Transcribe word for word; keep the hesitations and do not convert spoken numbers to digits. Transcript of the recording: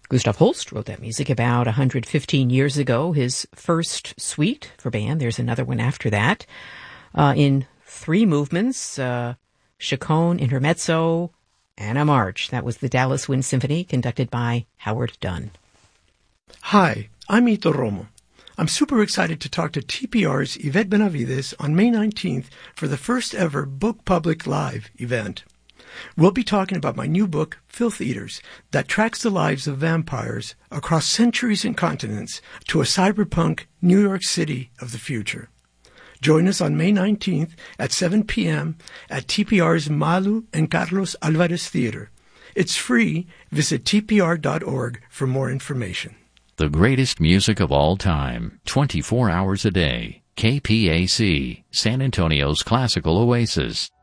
Gustav Holst wrote that music about one hundred fifteen years ago, his first suite for band. There's another one after that. Uh, in three movements, uh, Chaconne, Intermezzo, and a march. That was the Dallas Wind Symphony, conducted by Howard Dunn. Hi, I'm Ito Romo. I'm super excited to talk to T P R's Yvette Benavides on May nineteenth for the first ever Book Public Live event. We'll be talking about my new book, Filth Eaters, that tracks the lives of vampires across centuries and continents to a cyberpunk New York City of the future. Join us on May nineteenth at seven p.m. at T P R's Malu and Carlos Alvarez Theater. It's free. Visit T P R dot org for more information. The greatest music of all time, twenty-four hours a day. K P A C, San Antonio's classical oasis.